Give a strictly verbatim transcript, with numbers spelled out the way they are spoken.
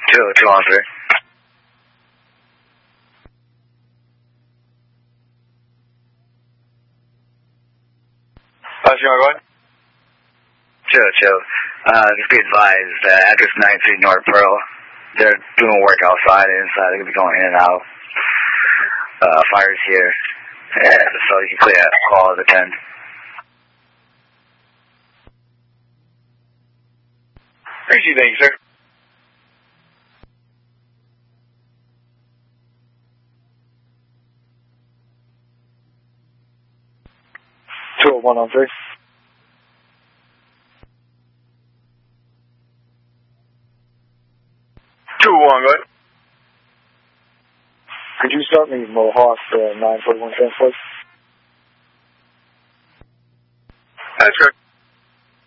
Two, two on three. Uh, Sean, go ahead. Two, two. Uh, just be advised, uh, address nine three North Pearl. They're doing work outside and inside. They're going to be going in and out. Uh, fire's here. Yeah, so you can clear that call at the ten. Appreciate you, thank you, sir. two oh one on three. two oh one, go ahead. Could you start me Mohawk uh, nine forty-one transport? That's correct.